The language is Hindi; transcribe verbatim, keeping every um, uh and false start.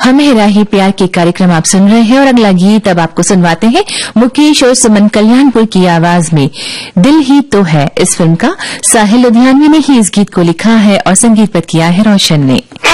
हम हेरा ही प्यार के कार्यक्रम आप सुन रहे हैं और अगला गीत अब आपको सुनवाते हैं मुकेश और सुमन कल्याणपुर की आवाज में। दिल ही तो है इस फिल्म का साहिल लुधियानवी ने ही इस गीत को लिखा है और संगीत पर किया है रोशन ने।